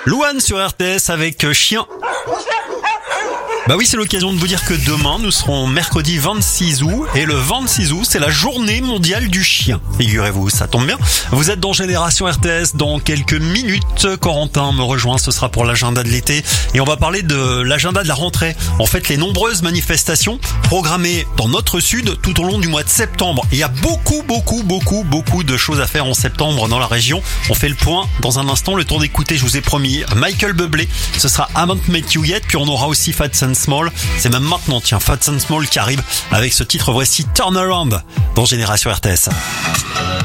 Louane sur RTS avec Chien. Bah oui, c'est l'occasion de vous dire que demain, nous serons mercredi 26 août. Et le 26 août, c'est la journée mondiale du chien. Figurez-vous, ça tombe bien. Vous êtes dans Génération RTS dans quelques minutes. Corentin me rejoint, ce sera pour l'agenda de l'été. Et on va parler de l'agenda de la rentrée. En fait, les nombreuses manifestations programmées dans notre sud tout au long du mois de septembre. Il y a beaucoup de choses à faire en septembre dans la région. On fait le point dans un instant. Le temps d'écouter, je vous ai promis, Michael Bublé. Ce sera Haven't Met You Yet. Puis on aura aussi Fats and Small, c'est même maintenant, tiens, Fats and Small qui arrive avec ce titre. Voici Turn Around dans Génération RTS.